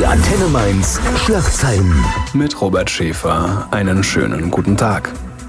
Die Antenne Mainz Schlagzeilen. Mit Robert Schäfer einen schönen guten Tag.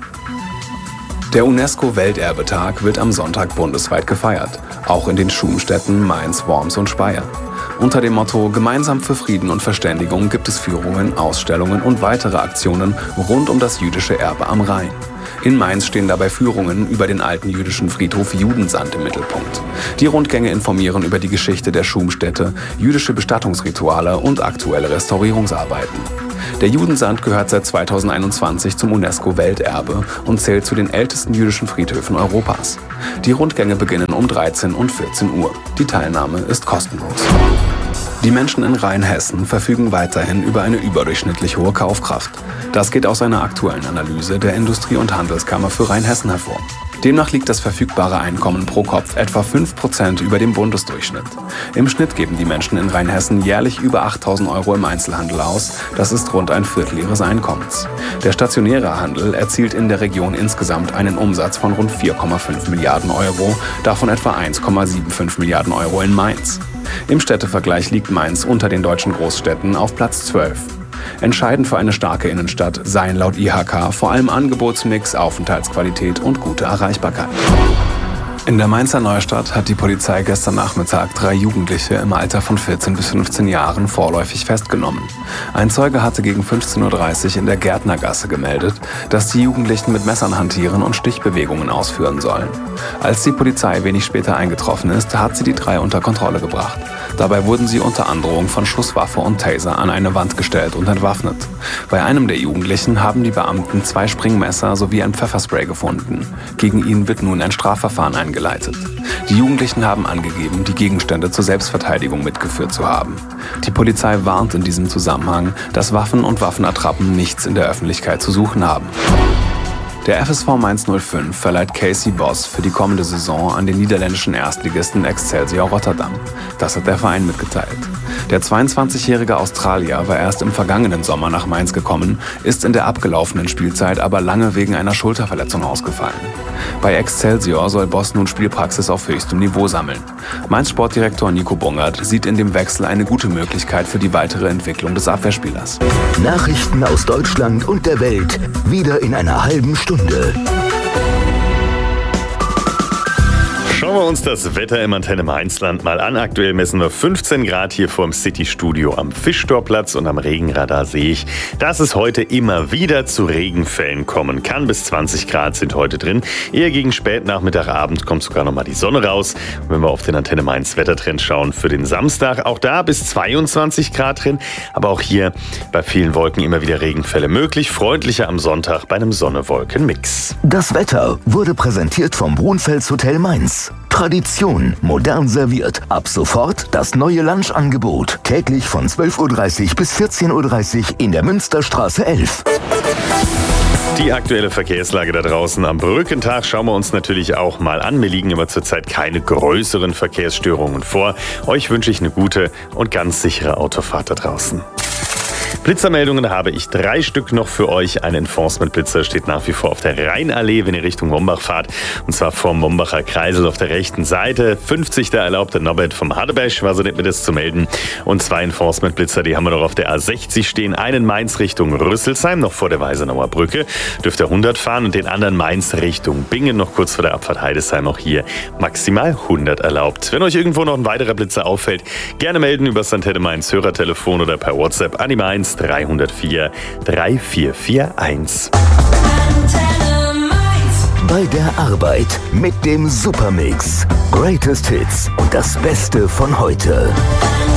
Der UNESCO-Welterbetag wird am Sonntag bundesweit gefeiert, auch in den Schumstädten Mainz, Worms und Speyer. Unter dem Motto Gemeinsam für Frieden und Verständigung gibt es Führungen, Ausstellungen und weitere Aktionen rund um das jüdische Erbe am Rhein. In Mainz stehen dabei Führungen über den alten jüdischen Friedhof Judensand im Mittelpunkt. Die Rundgänge informieren über die Geschichte der Schumstätte, jüdische Bestattungsrituale und aktuelle Restaurierungsarbeiten. Der Judensand gehört seit 2021 zum UNESCO-Welterbe und zählt zu den ältesten jüdischen Friedhöfen Europas. Die Rundgänge beginnen um 13 und 14 Uhr. Die Teilnahme ist kostenlos. Die Menschen in Rheinhessen verfügen weiterhin über eine überdurchschnittlich hohe Kaufkraft. Das geht aus einer aktuellen Analyse der Industrie- und Handelskammer für Rheinhessen hervor. Demnach liegt das verfügbare Einkommen pro Kopf etwa 5% über dem Bundesdurchschnitt. Im Schnitt geben die Menschen in Rheinhessen jährlich über 8.000 € im Einzelhandel aus. Das ist rund ein Viertel ihres Einkommens. Der stationäre Handel erzielt in der Region insgesamt einen Umsatz von rund 4,5 Milliarden €, davon etwa 1,75 Milliarden € in Mainz. Im Städtevergleich liegt Mainz unter den deutschen Großstädten auf Platz 12. Entscheidend für eine starke Innenstadt seien laut IHK vor allem Angebotsmix, Aufenthaltsqualität und gute Erreichbarkeit. In der Mainzer Neustadt hat die Polizei gestern Nachmittag 3 Jugendliche im Alter von 14 bis 15 Jahren vorläufig festgenommen. Ein Zeuge hatte gegen 15:30 Uhr in der Gärtnergasse gemeldet, dass die Jugendlichen mit Messern hantieren und Stichbewegungen ausführen sollen. Als die Polizei wenig später eingetroffen ist, hat sie die 3 unter Kontrolle gebracht. Dabei wurden sie unter Androhung von Schusswaffe und Taser an eine Wand gestellt und entwaffnet. Bei einem der Jugendlichen haben die Beamten 2 Springmesser sowie ein Pfefferspray gefunden. Gegen ihn wird nun ein Strafverfahren eingeleitet. Die Jugendlichen haben angegeben, die Gegenstände zur Selbstverteidigung mitgeführt zu haben. Die Polizei warnt in diesem Zusammenhang, dass Waffen und Waffenattrappen nichts in der Öffentlichkeit zu suchen haben. Der FSV Mainz 05 verleiht Casey Boss für die kommende Saison an den niederländischen Erstligisten Excelsior Rotterdam. Das hat der Verein mitgeteilt. Der 22-jährige Australier war erst im vergangenen Sommer nach Mainz gekommen, ist in der abgelaufenen Spielzeit aber lange wegen einer Schulterverletzung ausgefallen. Bei Excelsior soll Boss nun Spielpraxis auf höchstem Niveau sammeln. Mainz Sportdirektor Nico Bungert sieht in dem Wechsel eine gute Möglichkeit für die weitere Entwicklung des Abwehrspielers. Nachrichten aus Deutschland und der Welt, wieder in einer halben Stunde. Schauen wir uns das Wetter im Antenne Mainzland mal an. Aktuell messen wir 15 Grad hier vorm City-Studio am Fischtorplatz und am Regenradar sehe ich, dass es heute immer wieder zu Regenfällen kommen kann. Bis 20 Grad sind heute drin. Eher gegen Spätnachmittag, Abend kommt sogar noch mal die Sonne raus. Und wenn wir auf den Antenne Mainz Wettertrend schauen für den Samstag, auch da bis 22 Grad drin. Aber auch hier bei vielen Wolken immer wieder Regenfälle möglich. Freundlicher am Sonntag bei einem Sonne-Wolken-Mix. Das Wetter wurde präsentiert vom Brunfels Hotel Mainz. Tradition, modern serviert. Ab sofort das neue Lunchangebot. Täglich von 12:30 Uhr bis 14:30 Uhr in der Münsterstraße 11. Die aktuelle Verkehrslage da draußen am Brückentag schauen wir uns natürlich auch mal an. Mir liegen aber zurzeit keine größeren Verkehrsstörungen vor. Euch wünsche ich eine gute und ganz sichere Autofahrt da draußen. Blitzermeldungen habe ich 3 Stück noch für euch. Ein Enforcement-Blitzer steht nach wie vor auf der Rheinallee, wenn ihr Richtung Mombach fahrt. Und zwar vom Mombacher Kreisel auf der rechten Seite. 50 der erlaubte Norbert vom Hadebesch, war so nett mir das zu melden. Und 2 Enforcement-Blitzer, die haben wir noch auf der A60 stehen. Einen Mainz Richtung Rüsselsheim, noch vor der Weisenauer Brücke. Dürft ihr 100 fahren und den anderen Mainz Richtung Bingen, noch kurz vor der Abfahrt Heidesheim, auch hier maximal 100 erlaubt. Wenn euch irgendwo noch ein weiterer Blitzer auffällt, gerne melden über das Antenne Mainz Hörertelefon oder per WhatsApp an die Mainz 304 3441. Bei der Arbeit mit dem Supermix. Greatest Hits und das Beste von heute.